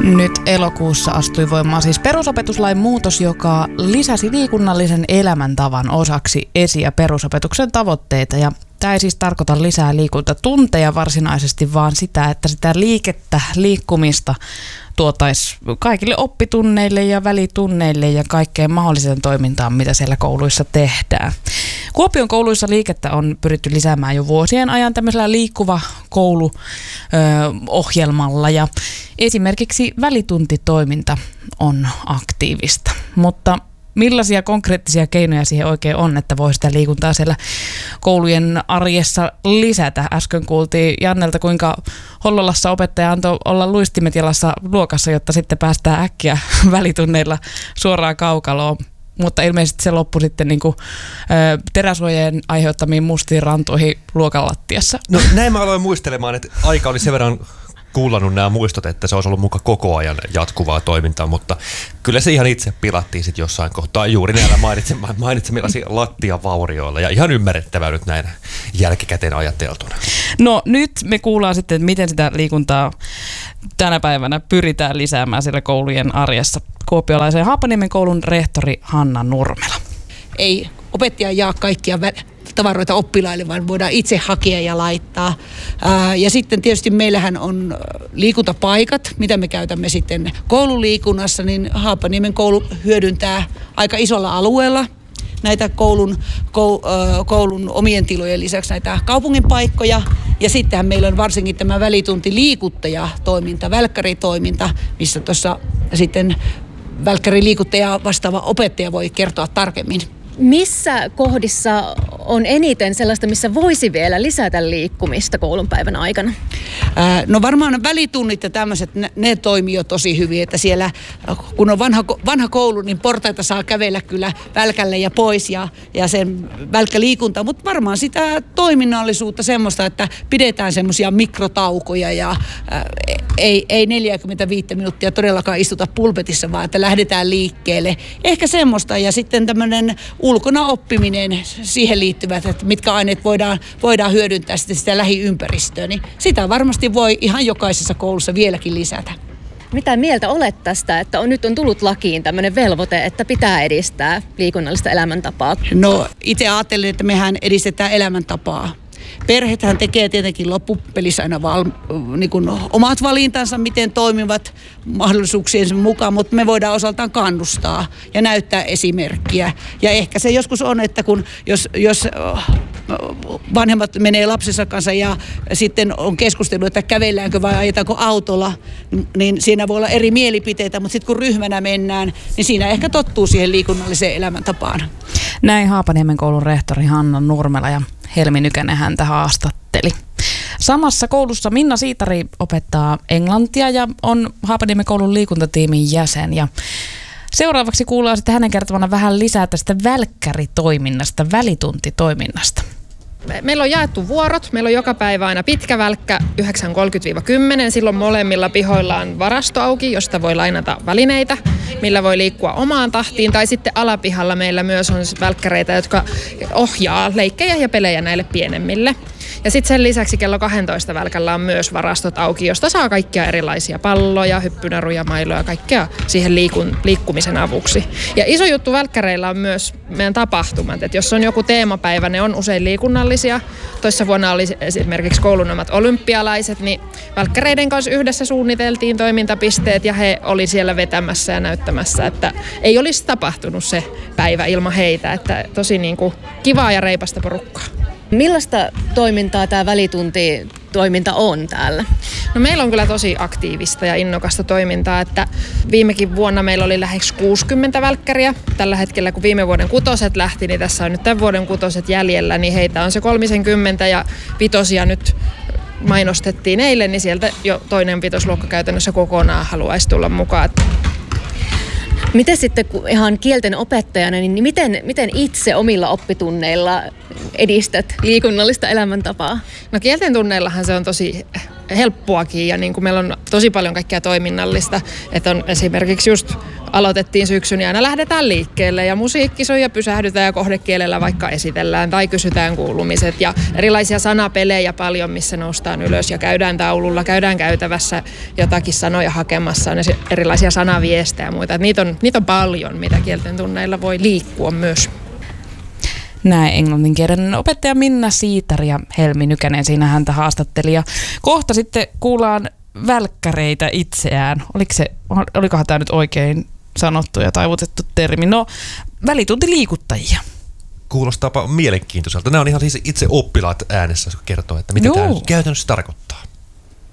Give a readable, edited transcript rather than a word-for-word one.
Nyt elokuussa astui voimaan siis perusopetuslain muutos, joka lisäsi liikunnallisen elämäntavan osaksi esi- ja perusopetuksen tavoitteita. Ja tämä ei siis tarkoita lisää liikuntatunteja varsinaisesti, vaan sitä, että sitä liikkumista tuotaisiin kaikille oppitunneille ja välitunneille ja kaikkeen mahdolliseen toimintaan, mitä siellä kouluissa tehdään. Kuopion kouluissa liikettä on pyritty lisäämään jo vuosien ajan tämmöisellä liikkuva koulu ohjelmalla ja esimerkiksi välituntitoiminta on aktiivista, mutta millaisia konkreettisia keinoja siihen oikein on, että voi sitä liikuntaa siellä koulujen arjessa lisätä? Äsken kuultiin Jannelta, kuinka Hollolassa opettaja antoi olla luistimet jalassa luokassa, jotta sitten päästään äkkiä välitunneilla suoraan kaukaloon. Mutta ilmeisesti se loppui sitten niin kuin teräsuojien aiheuttamiin mustiin rantoihin luokan lattiassa. No näin mä aloin muistelemaan, että aika oli sen verran kuullannut nämä muistot, että se olisi ollut muka koko ajan jatkuvaa toimintaa, mutta kyllä se ihan itse pilattiin sitten jossain kohtaa juuri näillä mainitsemillasi lattiavaurioilla ja ihan ymmärrettävää nyt näin jälkikäteen ajateltuna. No nyt me kuullaan sitten, että miten sitä liikuntaa tänä päivänä pyritään lisäämään siellä koulujen arjessa. Kuopiolaisen Haapaniemen koulun rehtori Hanna Nurmela. Ei opettaja jaa kaikkia tavaroita oppilaille, vaan voidaan itse hakea ja laittaa. Ja sitten tietysti meillähän on liikuntapaikat, mitä me käytämme sitten koululiikunnassa, niin Haapaniemen koulu hyödyntää aika isolla alueella näitä koulun omien tilojen lisäksi näitä kaupungin paikkoja. Ja sittenhän meillä on varsinkin tämä välituntiliikuttajatoiminta, välkkäritoiminta, missä tuossa sitten välkkäriliikuttaja vastaava opettaja voi kertoa tarkemmin. Missä kohdissa on eniten sellaista, missä voisi vielä lisätä liikkumista koulunpäivän aikana? No varmaan välitunnit ja tämmöiset, ne toimii jo tosi hyvin, että siellä kun on vanha koulu, niin portaita saa kävellä kyllä välkälle ja pois ja sen välkkäliikunta, mutta varmaan sitä toiminnallisuutta semmoista, että pidetään semmoisia mikrotaukoja ja ei 45 minuuttia todellakaan istuta pulpetissa, vaan että lähdetään liikkeelle. Ehkä semmoista ja sitten tämmöinen ulkona oppiminen, siihen liittyvät, että mitkä aineet voidaan hyödyntää sitä lähiympäristöä, niin sitä varmasti voi ihan jokaisessa koulussa vieläkin lisätä. Mitä mieltä olet tästä, että nyt on tullut lakiin tämmöinen velvoite, että pitää edistää liikunnallista elämäntapaa? No itse ajattelen, että mehän edistetään elämäntapaa. Perheethän tekee tietenkin loppupelissä aina niin kuin omat valintansa, miten toimivat mahdollisuuksiensa mukaan, mutta me voidaan osaltaan kannustaa ja näyttää esimerkkiä. Ja ehkä se joskus on, että jos vanhemmat menee lapsensa kanssa ja sitten on keskustelu, että kävelläänkö vai ajetaanko autolla, niin siinä voi olla eri mielipiteitä, mutta sitten kun ryhmänä mennään, niin siinä ehkä tottuu siihen liikunnalliseen elämäntapaan. Näin Haapaniemen koulun rehtori Hanna Nurmela ja Helmi Nykänen häntä haastatteli. Samassa koulussa Minna Siitari opettaa englantia ja on Haapaniemen koulun liikuntatiimin jäsen. Ja seuraavaksi kuullaan sitten hänen kertomana vähän lisää tästä välkkäritoiminnasta, välituntitoiminnasta. Meillä on jaettu vuorot. Meillä on joka päivä aina pitkä välkkä 9.30–10. Silloin molemmilla pihoilla on varasto auki, josta voi lainata välineitä, millä voi liikkua omaan tahtiin. Tai sitten alapihalla meillä myös on välkkäreitä, jotka ohjaa leikkejä ja pelejä näille pienemmille. Ja sitten sen lisäksi kello 12 välkällä on myös varastot auki, josta saa kaikkia erilaisia palloja, hyppynaruja, mailoja, kaikkea siihen liikkumisen avuksi. Ja iso juttu välkkäreillä on myös meidän tapahtumat. Et jos on joku teemapäivä, ne on usein liikunnallisia. Toissa vuonna oli esimerkiksi koulun omat olympialaiset, niin välkkäreiden kanssa yhdessä suunniteltiin toimintapisteet ja he oli siellä vetämässä ja näyttämässä, että ei olisi tapahtunut se päivä ilman heitä. Että tosi kivaa ja reipasta porukkaa. Millaista toimintaa tämä välituntitoiminta on täällä? No meillä on kyllä tosi aktiivista ja innokasta toimintaa, että viimekin vuonna meillä oli lähes 60 välkkäriä. Tällä hetkellä kun viime vuoden kutoset lähti, niin tässä on nyt tämän vuoden kutoset jäljellä, niin heitä on se 30 ja vitosia nyt mainostettiin eilen, niin sieltä jo toinen vitosluokka käytännössä kokonaan haluaisi tulla mukaan. Miten sitten ihan kielten opettajana, niin miten itse omilla oppitunneilla edistät liikunnallista elämäntapaa? No kielten tunneillahan se on tosi helppoakin ja meillä on tosi paljon kaikkea toiminnallista, että on esimerkiksi just aloitettiin syksyn ja aina lähdetään liikkeelle ja musiikki soi ja pysähdytään ja kohdekielellä vaikka esitellään tai kysytään kuulumiset ja erilaisia sanapelejä paljon, missä noustaan ylös ja käydään taululla, käydään käytävässä jotakin sanoja hakemassa, on erilaisia sanaviestejä ja muita. Niitä on paljon, mitä kielten tunneilla voi liikkua myös. Näin englanninkielinen opettaja Minna Siitari ja Helmi Nykänen siinä häntä haastatteli. Ja kohta sitten kuullaan välkkäreitä itseään. Olikohan tämä nyt oikein sanottu ja taivutettu termi? No, välituntiliikuttajia. Kuulostaapa mielenkiintoiselta. Nämä on ihan siis itse oppilaat äänessä, kun kertoo, että mitä tämä nyt käytännössä tarkoittaa.